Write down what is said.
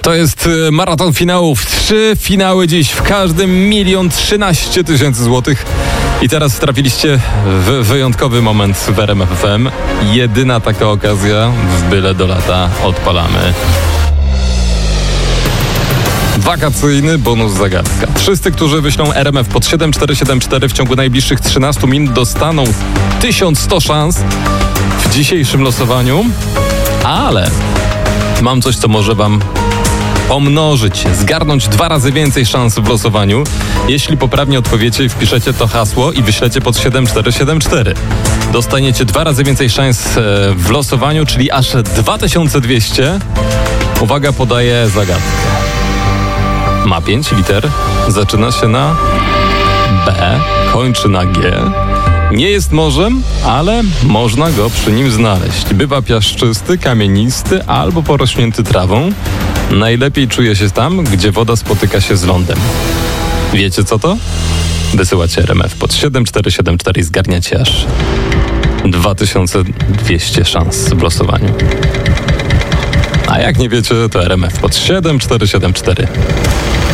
To jest maraton finałów. 3 finały dziś, w każdym 1 013 000 złotych. I teraz trafiliście w wyjątkowy moment w RMF FM. Jedyna taka okazja w byle do lata. Odpalamy wakacyjny bonus zagadka. Wszyscy, którzy wyślą RMF pod 7474 w ciągu najbliższych 13 minut dostaną 1100 szans w dzisiejszym losowaniu. Ale mam coś, co może wam pomnożyć, zgarnąć 2 razy więcej szans w losowaniu, jeśli poprawnie odpowiecie i wpiszecie to hasło i wyślecie pod 7474. Dostaniecie 2 razy więcej szans w losowaniu, czyli aż 2200. Uwaga, podaję zagadkę. Ma 5 liter, zaczyna się na B, kończy na G. Nie jest morzem, ale można go przy nim znaleźć. Bywa piaszczysty, kamienisty albo porośnięty trawą. Najlepiej czuje się tam, gdzie woda spotyka się z lądem. Wiecie co to? Wysyłacie RMF pod 7474 i zgarniacie aż 2200 szans w losowaniu. A jak nie wiecie, to RMF pod 7474.